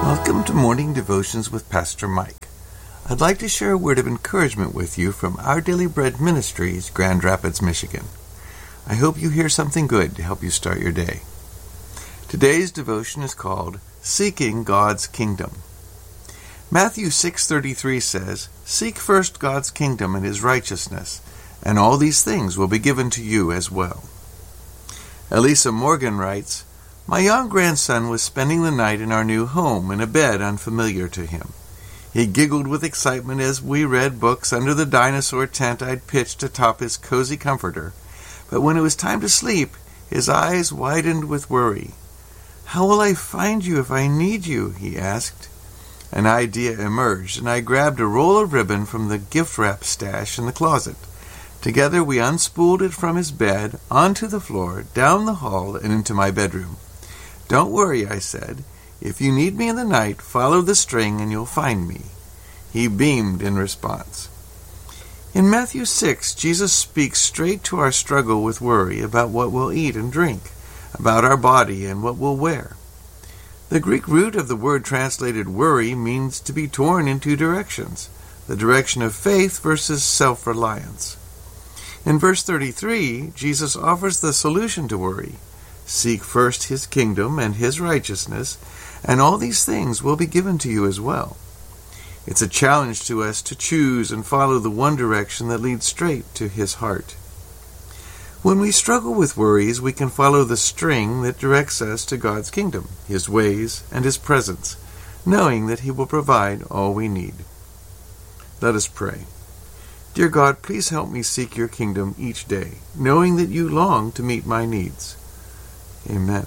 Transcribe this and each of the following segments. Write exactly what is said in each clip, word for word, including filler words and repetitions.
Welcome to Morning Devotions with Pastor Mike. I'd like to share a word of encouragement with you from Our Daily Bread Ministries, Grand Rapids, Michigan. I hope you hear something good to help you start your day. Today's devotion is called Seeking God's Kingdom. Matthew six thirty-three says, "Seek first God's kingdom and His righteousness, and all these things will be given to you as well." Elisa Morgan writes, "My young grandson was spending the night in our new home in a bed unfamiliar to him. He giggled with excitement as we read books under the dinosaur tent I'd pitched atop his cozy comforter, but when it was time to sleep, his eyes widened with worry. 'How will I find you if I need you?' he asked. An idea emerged, and I grabbed a roll of ribbon from the gift wrap stash in the closet. Together we unspooled it from his bed, onto the floor, down the hall, and into my bedroom. 'Don't worry,' I said. 'If you need me in the night, follow the string and you'll find me.' He beamed in response." In Matthew six, Jesus speaks straight to our struggle with worry about what we'll eat and drink, about our body and what we'll wear. The Greek root of the word translated worry means to be torn in two directions, the direction of faith versus self-reliance. In verse thirty-three, Jesus offers the solution to worry. Seek first His kingdom and His righteousness, and all these things will be given to you as well. It's a challenge to us to choose and follow the one direction that leads straight to His heart. When we struggle with worries, we can follow the string that directs us to God's kingdom, His ways, and His presence, knowing that He will provide all we need. Let us pray. Dear God, please help me seek your kingdom each day, knowing that you long to meet my needs. Amen.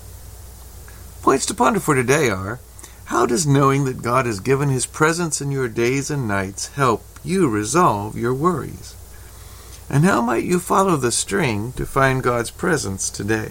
Points to ponder for today are, how does knowing that God has given His presence in your days and nights help you resolve your worries? And how might you follow the string to find God's presence today?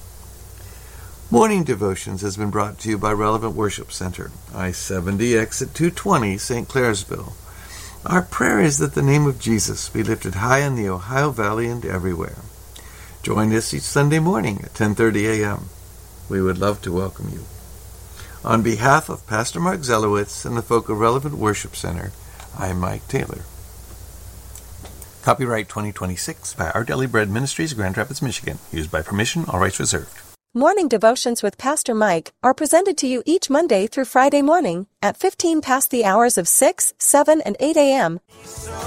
Morning Devotions has been brought to you by Relevant Worship Center, I seventy, exit two twenty, Saint Clairsville. Our prayer is that the name of Jesus be lifted high in the Ohio Valley and everywhere. Join us each Sunday morning at ten thirty a.m. We would love to welcome you. On behalf of Pastor Mark Zelowitz and the folk of Relevant Worship Center, I'm Mike Taylor. Copyright twenty twenty-six by Our Daily Bread Ministries, Grand Rapids, Michigan. Used by permission, all rights reserved. Morning Devotions with Pastor Mike are presented to you each Monday through Friday morning at fifteen past the hours of six, seven, and eight a.m.